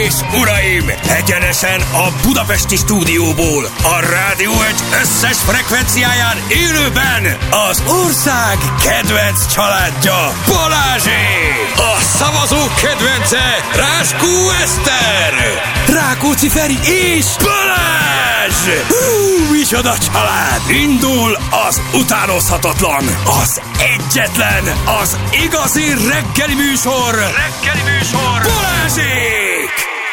és uraim, egyenesen a budapesti stúdióból, a Rádió Egy összes frekvenciáján élőben az ország kedvenc családja, Balázsék! A szavazók kedvence, Ráskó Eszter, Rákóczi Feri és Balázs! Micsoda család! Indul az utánozhatatlan, az egyetlen, az igazi reggeli műsor, Balázsék!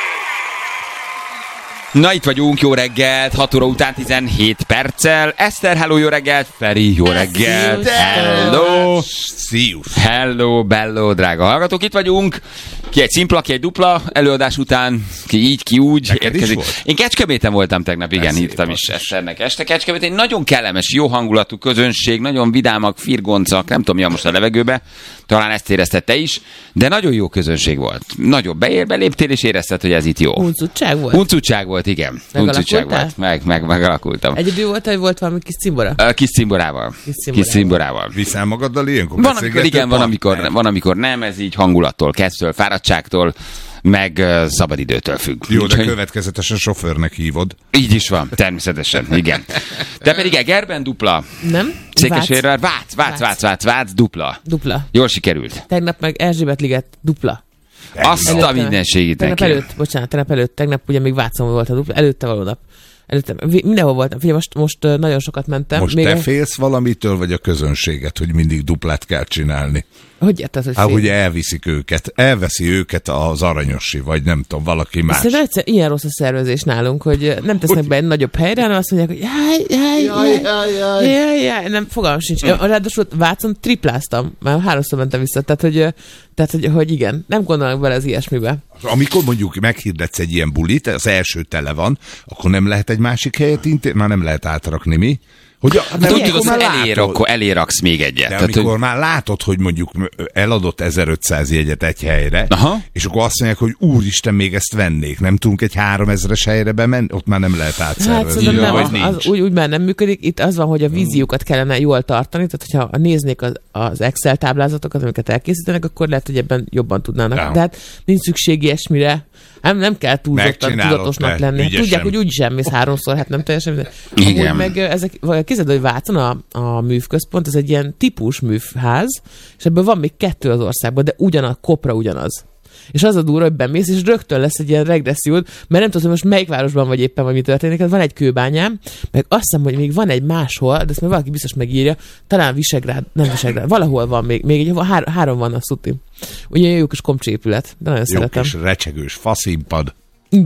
Na itt vagyunk, jó reggelt, 6 óra után 17 perccel. Eszter, hello, jó reggelt. Feri, jó reggelt. Hello. Sziusz. Hello, bello, drága hallgatók, itt vagyunk. Ki egy szimpla, ki egy dupla előadás után, ki így, ki úgy érkezik. Én Kecskeméten voltam tegnap, igen, írtam is Eszternek este. Kecskeméten egy nagyon kellemes, jó hangulatú közönség, nagyon vidámak, firgoncak, nem tudom mi a most a levegőbe, talán ezt érezted te is, de nagyon jó közönség volt. Nagyon beléptél és érezted, hogy ez itt jó. Huncutság volt? Huncutság volt, igen. Huncutság volt. Megalakultam. Egyedül volt, hogy volt valami kis cimbora? Kis cimborával. Viszel magaddal ilyenkor? Van, amikor igen, van, amikor nem, ez így hangulattól kezdtől, fáradtságtól, meg szabadidőtől függ. Jó, de következetesen sofőrnek hívod. Így is van, természetesen, igen. De pedig Egerben dupla. Nem? Székesfehérvár, Vác, dupla. Dupla. Jól sikerült. Tegnap meg Erzsébet-liget dupla. Azt a mindenségét neki. Tegnap előtt, tegnap ugye még Vácon volt a dupla, előtte való nap. Mindenhol voltam. Figyelj, most nagyon sokat mentem. Most még te félsz valamitől, vagy a közönséget, hogy mindig duplát kell csinálni? Hogy érted, hogy fél? Hogy elveszi őket az Aranyosi, vagy nem tudom, valaki más. Szerintem egyszer ilyen rossz a szervezés nálunk, hogy nem tesznek be egy nagyobb helyre, hanem azt mondják, hogy jaj, nem, fogalmam sincs. Ráadásul Vácon tripláztam, már 3-szor mentem vissza, tehát hogy igen, nem gondolnak bele az ilyesmibe. Amikor mondjuk meghirdetsz egy ilyen bulit, az első tele van, akkor nem lehet egy másik helyet már nem lehet átrakni, mi? Hogy eléraksz még egyet. De amikor már látod, hogy mondjuk eladott 1500 jegyet egy helyre, és akkor azt mondják, hogy úristen, még ezt vennék, nem tudunk egy 3000-es helyre bemenni, ott már nem lehet átszervezni. Hát az úgy már nem működik. Itt az van, hogy a víziókat kellene jól tartani, tehát hogyha néznék az Excel táblázatokat, amiket elkészítenek, akkor lehet, hogy ebben jobban tudnának. De hát nincs szükség ilyesmire. Nem kell túlzottan tudatosnak lenni. Ügyesen. Tudják, hogy úgyis emmész 3-szor, hát nem teljesen. Igen. Meg ezek, képzeld, hogy Vácon a művközpont, ez egy ilyen típus művház, és ebből van még 2 az országban, de kopra ugyanaz. És az a durva, hogy bemész, és rögtön lesz egy ilyen regressziód, mert nem tudom, hogy most melyik városban vagy éppen, vagy mi történik. Van egy Kőbányám, meg azt hiszem, hogy még van egy máshol, de ezt már valaki biztos megírja, talán nem Visegrád, valahol van még egy, 3 van a szuti. Ugye jó kis komcsi épület, de nagyon szeretem. Jó kis recsegős faszínpad.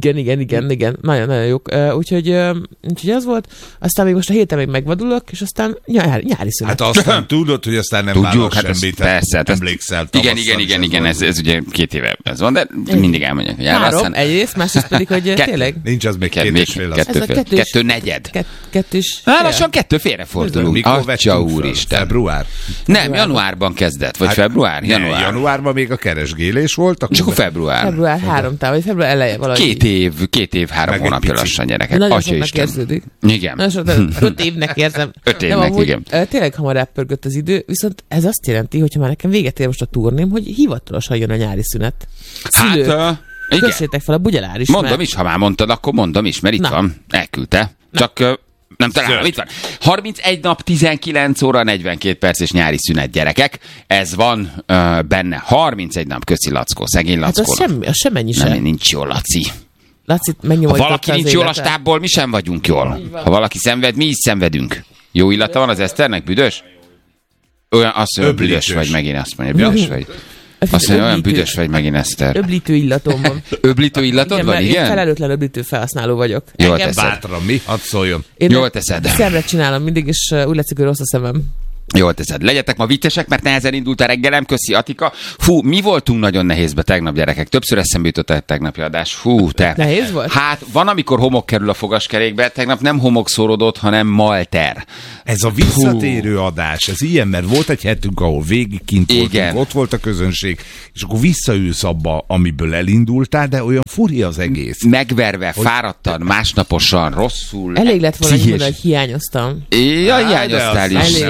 Igen. Nagyon jók. Úgyhogy az volt. Aztán még most a héten még megvadulok, és aztán nyári szünet. Hát azt nem tudod, hogy aztán nem vállalsz semmit. Persze. Emlékszel. Igen, ez ugye 2 éve ez van, de mindig elmondják, hogy 3, egyrészt, másrészt pedig, hogy tényleg. Nincs az még 2,5. 2 negyed. 2 lassan 2 félrefordulunk. Atya úristen. Február? Nem, januárban kezdett, vagy február? Januárban még a keresgélés volt. És akkor február. Február 3 vagy február eleje valahogy. 2 év 3 hónapja lassan, gyerekek. Nagyon soknak érződik. Igen. 5 évnek érzem. 5 évnek, igen. Tényleg hamar elpörgött az idő, viszont ez azt jelenti, hogyha már nekem véget ér most a turném, hogy hivatalosan jön a nyári szünet. Szülők, igen. Köszétek fel a bugyelár is. Mondom is, ha már mondtad, akkor mondom is, mert itt van. Elküldte. Csak nem találom, itt van. 31 nap, 19 óra, 42 perc és nyári szünet, gyerekek. Ez van benne. 31 nap, köszi Lackó, szegény Lackó. Hát az sem mennyise. Nem, nincs jó, Laci. Laci, ha valaki nincs jól a stábból, mi sem vagyunk jól. Ha valaki szenved, mi is szenvedünk. Jó illata van az Eszternek, büdös? Olyan, azt mondja, büdös vagy megint, azt mondja, büdös vagy. Azt mondja, olyan büdös vagy megint, Eszter. Öblítő illatom van. Öblítő illatod van, igen? Én felelőtlen öblítő felhasználó vagyok. Jól teszed. Bátran, mi? Hadd szóljon. Jól teszed. Szemre csinálom mindig, és úgy látszik, hogy rossz a szemem. Jól teszed. Legyetek ma viccesek, mert nehezen indult a reggelem. Köszi, Atika. Fú, mi voltunk nagyon nehézbe tegnap, gyerekek. Többször eszembe jutott a tegnapi adás. Fú, te. Nehéz volt? Hát, van, amikor homok kerül a fogaskerékbe. Tegnap nem homok szórodott, hanem malter. Ez a visszatérő adás, ez ilyen, mert volt egy hetünk, ahol végig kint voltunk, ott volt a közönség, és akkor visszaülsz abba, amiből elindultál, de olyan furi az egész. Megverve, fáradtan, másnaposan, rosszul. Elég lett volna, hogy hiányoztam. Ja, hiányoztál is, de hogy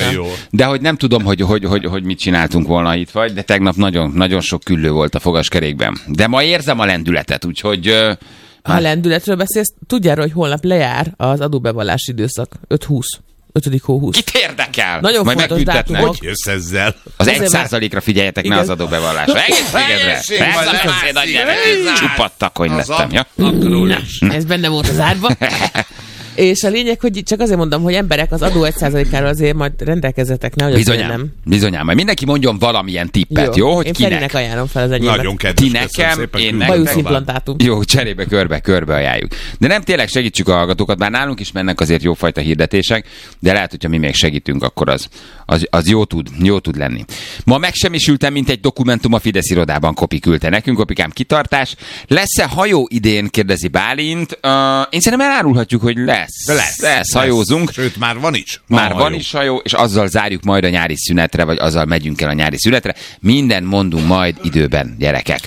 de hogy nem tudom, hogy mit csináltunk volna itt vagy, de tegnap nagyon, nagyon sok küllő volt a fogaskerékben. De ma érzem a lendületet, úgyhogy... Ha a lendületről beszélsz, tudjál, hogy holnap lejár az adóbevallási időszak. 5. hó 20. Kit érdekel? Nagyon majd fontos dátumok. Hogy jössz ezzel? Az 1%-ra figyeljetek, ne az adóbevallásra. Egészségedre. Csupadt takony lettem. Ja? Ez benne volt az árba. És a lényeg, hogy csak azért mondom, hogy emberek az adó 1%-áról azért majd rendelkezzetek, ne, hogy bizonyám. Majd mindenki mondjon valamilyen tippet, jó? Hogy én kinek? Ferinek ajánlom fel az enyémet. Nagyon kedves. Ti nekem, én nekem. Bajusz-implantátum. Jó, cserébe körbe ajánljuk. De nem, tényleg segítsük a hallgatókat, bár nálunk is mennek azért jófajta hirdetések, de lehet, hogyha mi még segítünk, akkor az jó tud lenni. Ma megsemmisültem, mint egy dokumentum a Fidesz irodában, Kopi küldte nekünk. Kopikám, kitartás. Lesz-e hajó idén, kérdezi Bálint. Én szerintem elárulhatjuk, hogy lesz, hajózunk. Sőt, már van is. Van is hajó, és azzal zárjuk majd a nyári szünetre, vagy azzal megyünk el a nyári szünetre. Minden mondunk majd időben, gyerekek.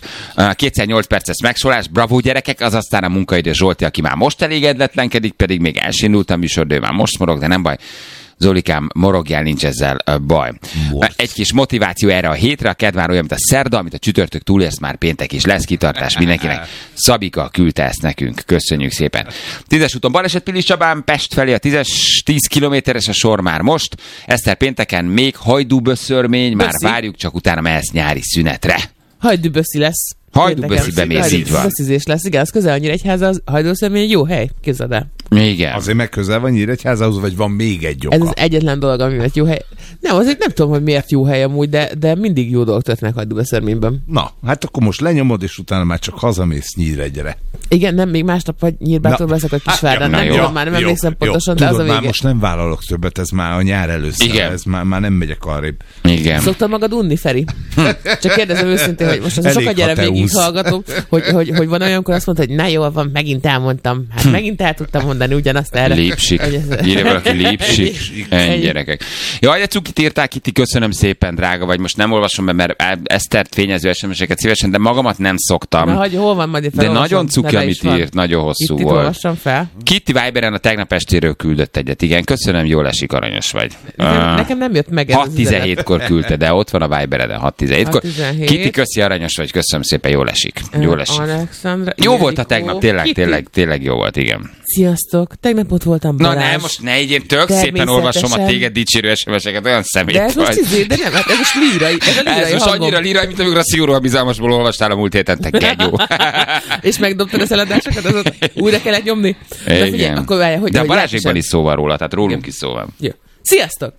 2x8 perces megszólás, bravo gyerekek, az aztán a munkaidő Zsolti, aki már most elégedetlenkedik, pedig még elsindult a műsor, de ő már most morog, de nem baj. Zolikám, morogjál, nincs ezzel baj. Egy kis motiváció erre a hétre, a kedvár olyan, mint a szerda, amit a csütörtök túlérsz, már péntek is lesz, kitartás mindenkinek. Szabika küldte ezt nekünk, köszönjük szépen. 10-es úton baleset Pilis Csabán, Pest felé a 10 kilométeres a sor már most. Eszter pénteken még hajdúböszörmény, már várjuk, csak utána mehetsz nyári szünetre. Hajdúböszi lesz. Hajdúböszibe mész, így van. Böszizés lesz, igen, az közel a Nyíregyháza, az hajdúböszörmény jó hely, képzeld el. Igen. Azért meg közel van Nyíregyházához, vagy van még egy oka? Ez az egyetlen dolog, ami miatt jó hely. Nem, azért nem tudom, hogy miért jó hely amúgy, de mindig jó dolgok történnek Hajdúböszörményben. Na, hát akkor most lenyomod, és utána már csak hazamész Nyíregyre. Igen, nem, még másnap vagy Nyírbától veszek a Kisvárdán. Nem tudom, már nem emlékszem pontosan, de az a vége. Már most nem vállalok többet, ez már a nyár először, ez már nem megyek arrébb. Igen. Szoktad magad unni, Feri? Csak kérdezem őszintén, hogy most az sokat gyere végighallgatom, hogy van olyankor azt mondta, hogy na jól van, megint elmondtam. Hát megint el tudtam mondani ugyanazt erre. Lépsik. Írja valaki lépsik. Ennyi gyerekek. Jaj, de cukit írták, Kiti, köszönöm szépen, drága vagy. Most nem olvasom be, mert Esztert fényező SMS-eket szívesen, de magamat nem szoktam. Na, hol van, majd de nagyon cuki, amit írt, nagyon hosszú Kitty volt. Olvassam fel. Kitty Viberen a tegnap estéről küldött egyet. Igen, köszönöm, jól esik, aranyos vagy. Nekem nem jött meg ez 6:17-kor küldte, de ott van a Vibereden 6:17-kor. Kitty, köszi, aranyos vagy, köszönöm szépen, jól esik. Jól esik. Alexandra, jó volt a tegnap, tényleg jó volt, igen. Sziasztok, tegnap ott voltam Balázs. Na nem, most ne így, én tök szépen olvasom a téged dicsérő SMS-eket, olyan szemét de ez vagy. Most de nem, hát ez most lírai, ez most annyira lírai, mint amikor a szigorúan bizalmasból olvastál a múlt héten, te genyó. És megdobtad a szeladásokat, azot újra kellett nyomni. De figyelj, akkor várja, hogy... De a Balázsékban is szó van róla, tehát rólunk is szó van. Jó. Sziasztok!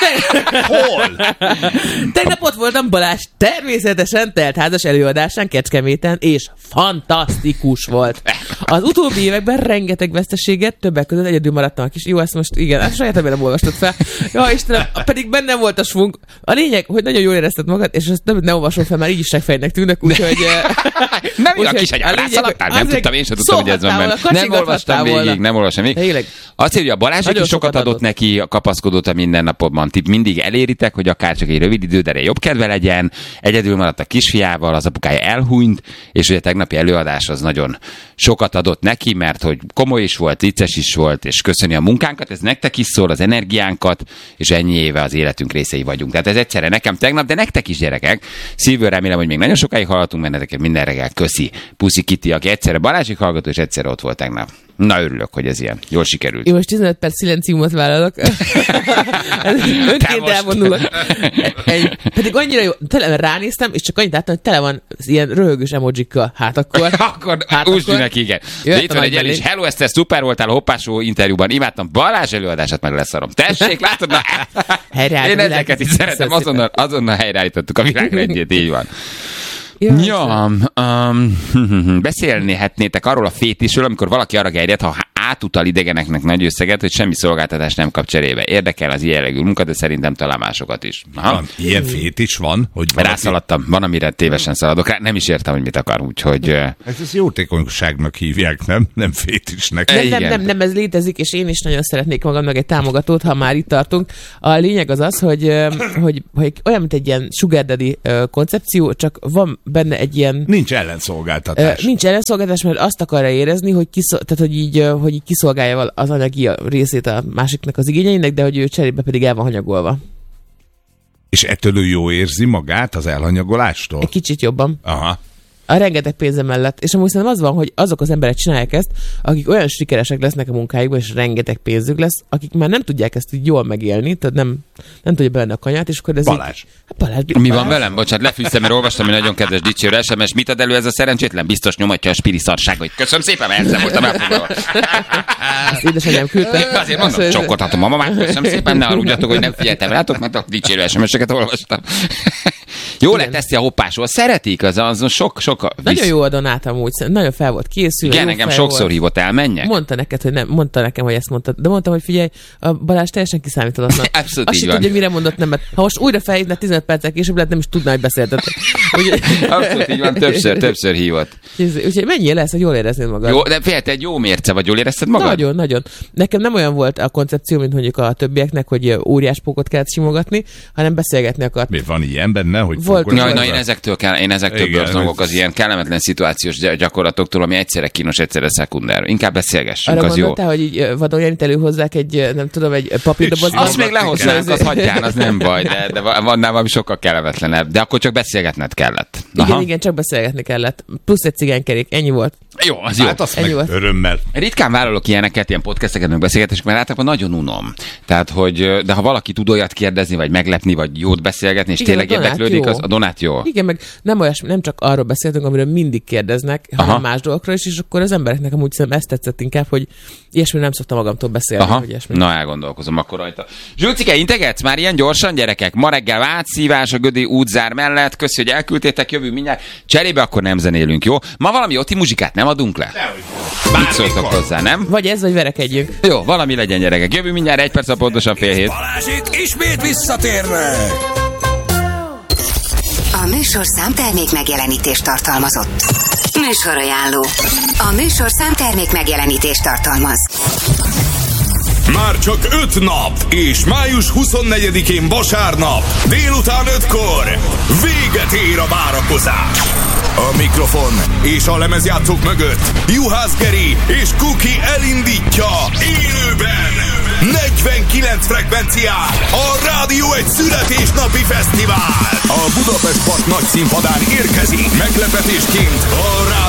Hol? Tegnap ott voltam Balázs természetesen teltházas előadásán Kecskeméten, és fantasztikus volt. Az utóbbi években rengeteg veszteséget, többek között egyedül maradtam a kis... Jó, ezt most igen, ezt saját nem olvastad fel. Ja, Istenem, pedig bennem volt a svung. A lényeg, hogy nagyon jól érezted magad, és ezt nem olvasom fel, már így is segfejnek tűnök, úgyhogy... Nem jó, a kis agyam, rászaladtál, nem tudtam, én sem tudtam, hogy ez van benne. Nem olvastam végig. Azt írja, a Balázsék is sokat adott neki, a kapaszkodót a mindennapokban. Ti mindig eléritek, hogy akár csak egy rövid idő, de jobb kedve legyen. Egyedül maradt a kisfiával, az apukája elhunyt, és ugye a tegnapi előadás az nagyon sokat adott neki, mert hogy komoly is volt, vicces is volt, és köszöni a munkánkat, ez nektek is szól, az energiánkat, és ennyi éve az életünk részei vagyunk. Tehát ez egyszerre nekem tegnap, de nektek is, gyerekek. Szívből remélem, hogy még nagyon sokáig hallhatunk benneteket minden reggel. Köszi, puszi Kitty, aki egyszerre Balázsik hallgató, és egyszerre ott volt tegnap. Na, örülök, hogy ez ilyen. Jól sikerült. Én most 15 perc szilenciumot vállalok. Önként elvonulok. Pedig annyira jó. Ránéztem, és csak annyit láttam, hogy tele van ilyen röhögős emojikkal. Hát akkor úgy tűnik, igen. De itt van egy is. Hello, Eszter, szuper voltál a Hoppásó interjúban. Imádtam Balázs előadását, meg leszarom. Tessék, látod? Na, én ezeket is szeretem. Azonnal helyreállítottuk a világrendjét, így van. Ja, beszélnéhetnétek arról a fétisről, amikor valaki arra gerjed, ha átutal idegeneknek nagy összeget, hogy semmi szolgáltatást nem kap cserébe. Érdekel az ilyen jellegű munka, de szerintem talán másokat is. Van, ilyen fétis van? Hogy valaki... Rászaladtam, van, amire tévesen szaladok rá, nem is értem, hogy mit akar, úgyhogy... Ez jótékonyságnak hívják, nem fétisnek. Nem, ez létezik, és én is nagyon szeretnék magamnak egy támogatót, ha már itt tartunk. A lényeg az az, hogy olyan, mint egy ilyen sugar daddy koncepció, csak van benne egy ilyen... Nincs ellenszolgáltatás. Nincs ellenszolgáltatás, mert azt akarja érezni, hogy így kiszolgálja az anyagi részét a másiknak az igényeinek, de hogy ő cserébe pedig el van hanyagolva. És ettől ő jó érzi magát az elhanyagolástól? Egy kicsit jobban. Aha. A rengeteg pénze mellett. És amúgy szerintem az van, hogy azok az emberek csinálják ezt, akik olyan sikeresek lesznek a munkájukban, és rengeteg pénzük lesz, akik már nem tudják ezt így jól megélni, tehát nem tudja bevenni a kanyát, és akkor ez Balázs. Balázs. Mi van velem? Bocsánat, lefűztem, mert olvastam egy nagyon kedves dicsérő SMS. Mit ad elő ez a szerencsétlen? Biztos nyomatja a spiri szarságot. Köszönöm szépen, ezzel voltam elfoglalva. Ezt édesanyám küldte. Azért mondom, csokkolhatom a mamát. Köszönöm szépen, ne aludjatok, hogy nem figyeltem rátok, mert a dicsérő SMS-eket olvastam. Jó lett ezt a hoppásról. Szeretik, az sok. Nagyon jó a Donát amúgy, nagyon fel volt készülve. Igen, engem sokszor hívott el, menjek. Mondta nekem, hogy ezt mondtad. De mondtam, hogy figyelj, a Balázs teljesen kiszámítalatlan. Abszolút azt így sem van. tudja, mire mondott nemet. Ha most újra felhívna 15 perccel később, lehet nem is tudná, hogy beszéltetek. Abszolút így van, többször hívott. Úgyhogy mennyi lesz, hogy jól éreznéd magad? Jó, de félj, te egy jó mérce vagy, jól érezted magad? Nagyon. Nekem nem olyan volt a koncepció, mint mondjuk a többieknek, hogy óriáspókot kellett simogatni, hanem beszélgetni akart. Mi van ilyen benne, hogy én ezektől bőrzongok az ilyen kellemetlen szituációs gyakorlatoktól, ami egyszerre kínos, egyszerre szekundár. Inkább beszélgessünk, arra az jó. Arra hogy így vadon Janit előhozzák egy, nem tudom, egy papírdobozba. Azt még lehoznánk, az hagyján, az nem baj, de van valami sokkal kellemetlenebb. De akkor csak beszélgetned kellett. Igen, csak beszélgetni kellett. Plusz egy cigánykerék, ennyi volt. Jó, az jó. Hát azt meg örömmel. Ritkán vállalok ilyeneket, ilyen podcasteket, meg beszélgetések, mert általában nagyon unom. Tehát, de ha valaki tud olyat kérdezni, vagy meglepni, vagy jót beszélgetni, és tényleg érdeklődik, az a Donát jó. Igen, meg nem csak arról beszéltünk, amiről mindig kérdeznek, hanem más dolgokról is, és akkor az embereknek amúgy szerintem ezt tetszett inkább, hogy ilyesmiről nem szoktam magamtól beszélni. Hogy na, elgondolkozom akkor rajta. Zsülcike, integetsz már ilyen gyorsan, gyerekek? Ma reggel átszívás a Gödi útzár mellett. Köszi, hogy elküldtétek, jövő mindjárt. Cserébe akkor nem zenélünk, jó? Ma valami Oti muzsikát nem adunk le? Mit szóltok hozzá, nem? Vagy ez, vagy verekedjünk. Jó, valami legyen, gyerekek. Jövő mindjárt 1 perc, pontosan 6:30. Balázsék ismét visszatérnek! A műsorszám termék megjelenítést tartalmazott. Műsorajánló. A műsorszám termék megjelenítést tartalmaz. Már csak 5 nap, és május 24-én vasárnap, délután 5-kor véget ér a várakozás. A mikrofon és a lemezjátszók mögött Juhász Geri és Kuki elindítja élőben 49 frekvencián a Rádió egy születésnapi fesztivál. A Budapest Park nagy színpadán érkezik meglepetésként a Rádió